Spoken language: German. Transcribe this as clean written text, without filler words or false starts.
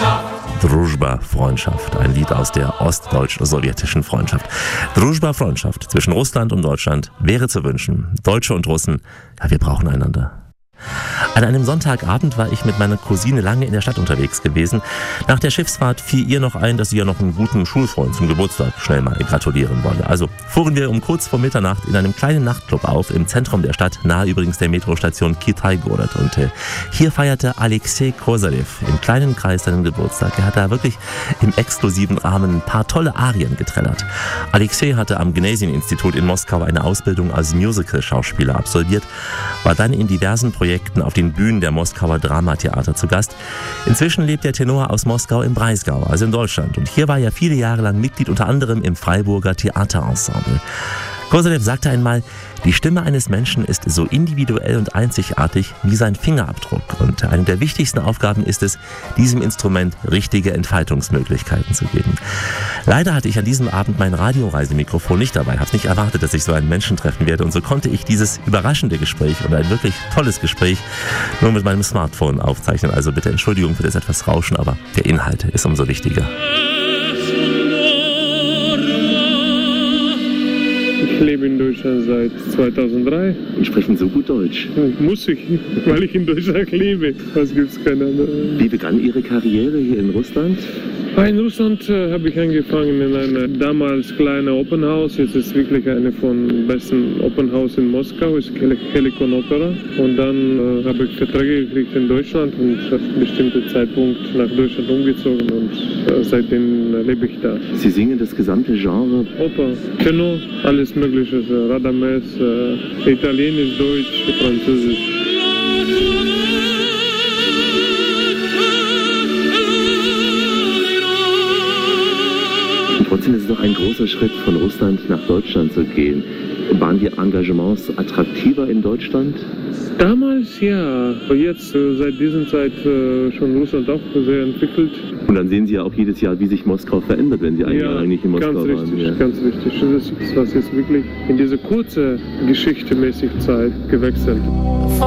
Družba, Freundschaft, ein Lied aus der ostdeutsch-sowjetischen Freundschaft. Družba, Freundschaft zwischen Russland und Deutschland wäre zu wünschen. Deutsche und Russen, ja, wir brauchen einander. An einem Sonntagabend war ich mit meiner Cousine lange in der Stadt unterwegs gewesen. Nach der Schiffsfahrt fiel ihr noch ein, dass sie ja noch einen guten Schulfreund zum Geburtstag schnell mal gratulieren wolle. Also fuhren wir um kurz vor Mitternacht in einem kleinen Nachtclub auf, im Zentrum der Stadt, nahe übrigens der Metrostation Kitai-Gorod. Und hier feierte Alexei Kosarev im kleinen Kreis seinen Geburtstag. Er hat da wirklich im exklusiven Rahmen ein paar tolle Arien getrellert. Alexei hatte am Gnesien-Institut in Moskau eine Ausbildung als Musical-Schauspieler absolviert, war dann in diversen Projekten auf den Bühnen der Moskauer Dramatheater zu Gast. Inzwischen lebt der Tenor aus Moskau im Breisgau, also in Deutschland. Und hier war er viele Jahre lang Mitglied unter anderem im Freiburger Theaterensemble. Kosarev sagte einmal, die Stimme eines Menschen ist so individuell und einzigartig wie sein Fingerabdruck. Und eine der wichtigsten Aufgaben ist es, diesem Instrument richtige Entfaltungsmöglichkeiten zu geben. Leider hatte ich an diesem Abend mein Radioreisemikrofon nicht dabei, habe nicht erwartet, dass ich so einen Menschen treffen werde. Und so konnte ich dieses überraschende Gespräch und ein wirklich tolles Gespräch nur mit meinem Smartphone aufzeichnen. Also bitte Entschuldigung für das etwas Rauschen, aber der Inhalt ist umso wichtiger. Ich lebe in Deutschland seit 2003. Und sprechen so gut Deutsch? Muss ich, weil ich in Deutschland lebe. Was gibt's keine andere. Wie begann Ihre Karriere hier in Russland? In Russland habe ich angefangen in einem damals kleinen Open House. Jetzt ist wirklich eine von besten Open House in Moskau, ist Helikon Opera. Und dann habe ich Verträge gekriegt in Deutschland und auf einen bestimmten Zeitpunkt nach Deutschland umgezogen und seitdem lebe ich da. Sie singen das gesamte Genre? Oper, Tenor, alles Mögliche, Radames, Italienisch, Deutsch, Französisch. Trotzdem ist es doch ein großer Schritt, von Russland nach Deutschland zu gehen. Waren die Engagements attraktiver in Deutschland? Damals ja, jetzt seit dieser Zeit schon Russland auch sehr entwickelt. Und dann sehen Sie ja auch jedes Jahr, wie sich Moskau verändert, wenn Sie ein Jahr eigentlich in Moskau ganz waren. Richtig, ganz richtig. Das ist was jetzt wirklich in diese kurze Geschichte mäßig Zeit gewechselt.